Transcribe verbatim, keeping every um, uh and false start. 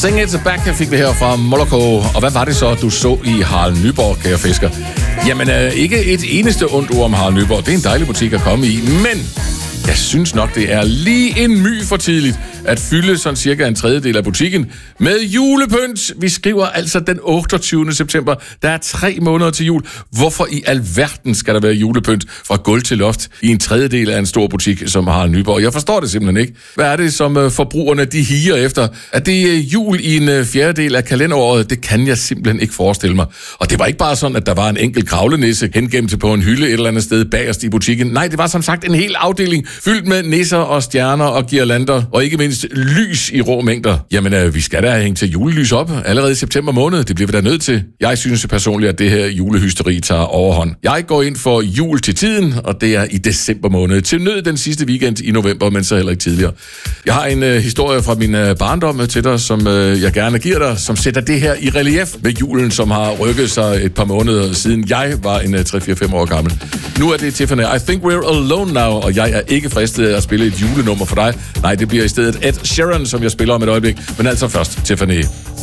Sing It Back fik vi her fra Moloko. Og hvad var det så, du så i Harald Nyborg, kære fisker? Jamen, øh, ikke et eneste ondt ord om Harald Nyborg. Det er en dejlig butik at komme i, men jeg synes nok, det er lige en my for tidligt at fylde sådan cirka en tredjedel af butikken med julepynt. Vi skriver altså den otteogtyvende september. Der er tre måneder til jul. Hvorfor i alverden skal der være julepynt fra gulv til loft i en tredjedel af en stor butik, som har Nyborg? Jeg forstår det simpelthen ikke. Hvad er det, som forbrugerne de higer efter? At det er jul i en fjerdedel af kalenderåret, det kan jeg simpelthen ikke forestille mig. Og det var ikke bare sådan, at der var en enkelt kravlenisse hengemt på en hylde et eller andet sted bagerst i butikken. Nej, det var som sagt en hel afdeling fyldt med nisser og stjerner og girlander, og ikke mindst lys i rå mængder. Jamen, øh, vi skal da hænge til julelys op allerede i september måned. Det bliver vi da nødt til. Jeg synes personligt, at det her julehysteri tager overhånd. Jeg går ind for jul til tiden, og det er i december måned. Til nød den sidste weekend i november, men så heller ikke tidligere. Jeg har en øh, historie fra min øh, barndom til dig, som øh, jeg gerne giver dig, som sætter det her i relief med julen, som har rykket sig et par måneder siden jeg var en øh, tre fire fem år gammel. Nu er det Tiffany. I think we're alone now, og jeg er ikke fristet at spille et julenummer for dig. Nej, det bliver i stedet Ed Sheeran, som jeg spiller om et øjeblik. Men altså først, Tiffany.